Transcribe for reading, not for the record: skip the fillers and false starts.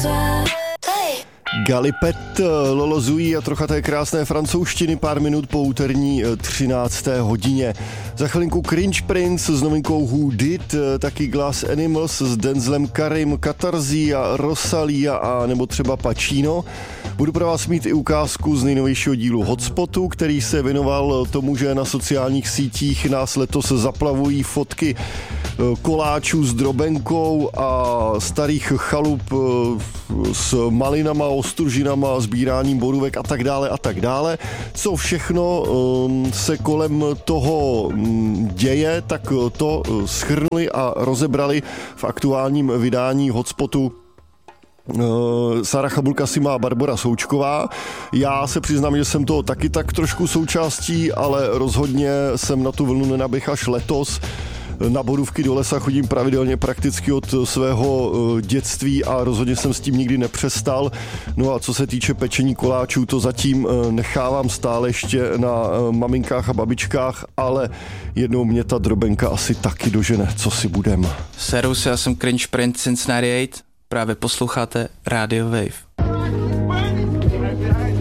Galipet, Lolo Zouí a trocha té krásné francouzštiny, pár minut po úterní 13. hodině. Za chvilinku Cringe Prince s novinkou Who Did, taky Glass Animals s Denzlem Karim, Katarzí a Rosalia a nebo třeba Pacino. Budu pro vás mít i ukázku z nejnovějšího dílu Hotspotu, který se věnoval tomu, že na sociálních sítích nás letos zaplavují fotky koláčů s drobenkou a starých chalup s malinama, ostružinama, sbíráním borůvek a tak dále. Co všechno se kolem toho děje, tak to shrnuli a rozebrali v aktuálním vydání Hotspotu Sára Chabulkasima a Barbora Součková. Já se přiznám, že jsem to taky tak trošku součástí, ale rozhodně jsem na tu vlnu nenaběh až letos. Na borůvky do lesa chodím pravidelně prakticky od svého dětství a rozhodně jsem s tím nikdy nepřestal. No a co se týče pečení koláčů, to zatím nechávám stále ještě na maminkách a babičkách, ale jednou mě ta drobenka asi taky dožene, co si budem. Servus, já jsem Cringe Prince Cincinnati 8, právě posloucháte Radio Wave.